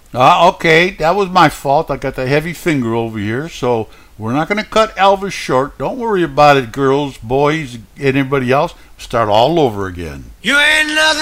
Okay, that was my fault. I got the heavy finger over here, so we're not going to cut Elvis short. Don't worry about it, girls, boys, anybody else. Start all over again. You ain't nothing